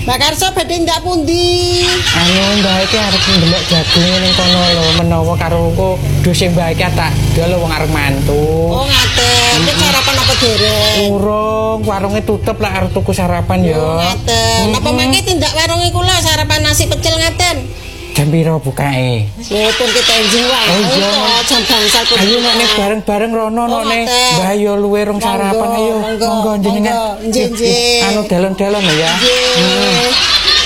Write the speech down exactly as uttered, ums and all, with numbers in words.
Mbak Karso badhe ndak pundi? Anu Mbak iki arep ndelok jagung ning kono lho menawa karo engko dose Mbak iki tak dol wong arep mantu. Oh ngaten. Iki sarapan apa dereng? Urung, warunge tutup lah arep tuku sarapan ya. Oh ngaten. Napa mangke tindak warunge kula sarapan nasi pecel ngaten? Jam piro bukae? Pun kita enjing wae. Oh iya, jam bangsal pun. Ayo nek bareng-bareng rono nek nek Mbah yo luwe rong sarapan ayo. Monggo jenengan. Nggih nggih. Anu dalon-dalon ya. Nggih.